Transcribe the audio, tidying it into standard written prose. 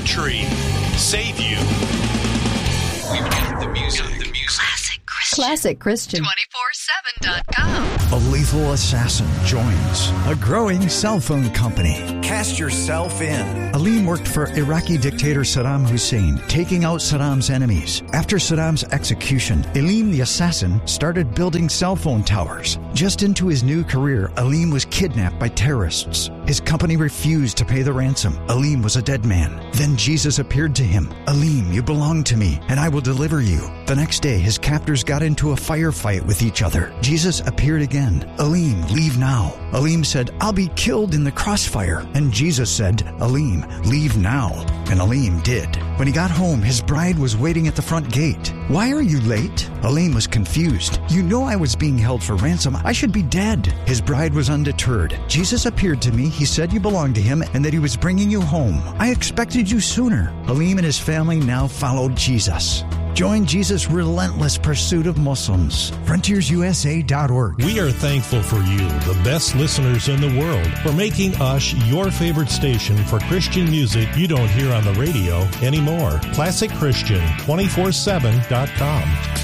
tree. Save you. We've got the music. Classic Christian. 247.com. A lethal assassin joins a growing cell phone company. Cast yourself in. Aleem worked for Iraqi dictator Saddam Hussein, taking out Saddam's enemies. After Saddam's execution, Aleem the assassin started building cell phone towers. Just into his new career, Aleem was kidnapped by terrorists. His company refused to pay the ransom. Aleem was a dead man. Then Jesus appeared to him. Aleem, you belong to me, and I will deliver you. The next day, his captors got into a firefight with each other. Jesus appeared again. Aleem, leave now. Aleem said, I'll be killed in the crossfire. And Jesus said, Aleem, leave now. And Aleem did. When he got home, his bride was waiting at the front gate. Why are you late? Aleem was confused. You know I was being held for ransom. I should be dead. His bride was undeterred. Jesus appeared to me. He said you belonged to him and that he was bringing you home. I expected you sooner. Aleem and his family now followed Jesus. Join Jesus' relentless pursuit of Muslims. FrontiersUSA.org. We are thankful for you, the best listeners in the world, for making us your favorite station for Christian music you don't hear on the radio anymore. Classic Christian, 247.com.